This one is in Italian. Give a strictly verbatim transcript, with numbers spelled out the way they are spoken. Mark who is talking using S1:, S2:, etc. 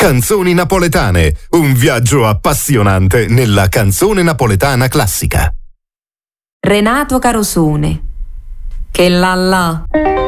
S1: Canzoni napoletane, un viaggio appassionante nella canzone napoletana classica.
S2: Renato Carosone, che là là.